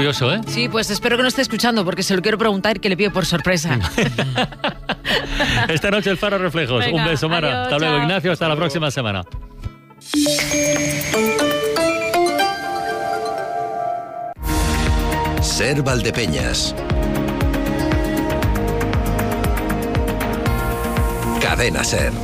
curioso, ¿eh? Sí, pues espero que no esté escuchando porque se lo quiero preguntar y que le pido por sorpresa. Esta noche el Faro Reflejos. Venga, un beso, Mara. adiós, Hasta luego, chao. Ignacio. Hasta la próxima semana. Ser Valdepeñas. Cadena Ser.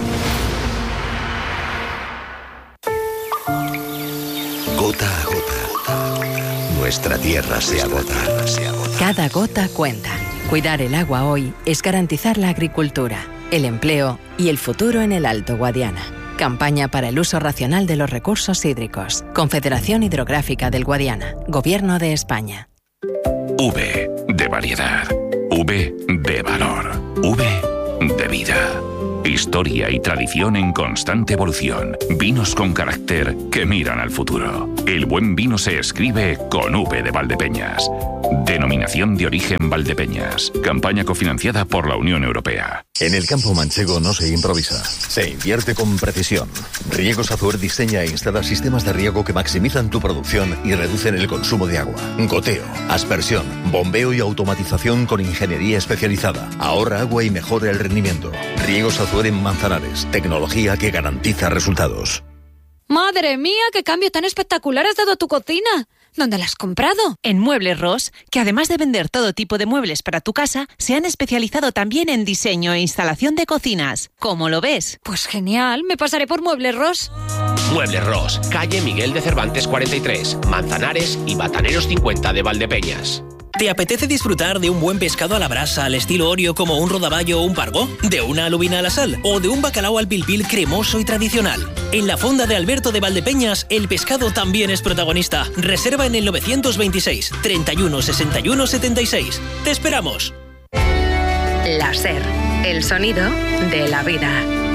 Gota a gota, nuestra tierra se agota. Cada gota cuenta. Cuidar el agua hoy es garantizar la agricultura, el empleo y el futuro en el Alto Guadiana. Campaña para el uso racional de los recursos hídricos. Confederación Hidrográfica del Guadiana. Gobierno de España. V de variedad. V de valor. V de vida. Historia y tradición en constante evolución. Vinos con carácter que miran al futuro. El buen vino se escribe con V de Valdepeñas. Denominación de origen Valdepeñas. Campaña cofinanciada por la Unión Europea. En el campo manchego no se improvisa, se invierte con precisión. Riegos Azuer diseña e instala sistemas de riego que maximizan tu producción y reducen el consumo de agua. Goteo, aspersión, bombeo y automatización con ingeniería especializada. Ahorra agua y mejora el rendimiento. Riegos Azuer en Manzanares, tecnología que garantiza resultados. ¡Madre mía, qué cambio tan espectacular has dado a tu cocina! ¿Dónde la has comprado? En Muebles Ros, que además de vender todo tipo de muebles para tu casa, se han especializado también en diseño e instalación de cocinas. ¿Cómo lo ves? Pues genial, me pasaré por Muebles Ros. Muebles Ros, calle Miguel de Cervantes 43, Manzanares y Bataneros 50 de Valdepeñas. ¿Te apetece disfrutar de un buen pescado a la brasa al estilo Orio como un rodaballo o un pargo? ¿De una alubina a la sal? ¿O de un bacalao al pil pil cremoso y tradicional? En la fonda de Alberto de Valdepeñas, el pescado también es protagonista. Reserva en el 926 31 61 76. ¡Te esperamos! La Ser, el sonido de la vida.